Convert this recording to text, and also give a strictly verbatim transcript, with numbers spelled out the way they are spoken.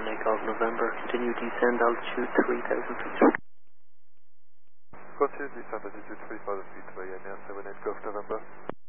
seven eight Golf November. Continue descend altitude three thousand feet. Continue descend altitude three thousand feet, yeah, now seven eight Golf November.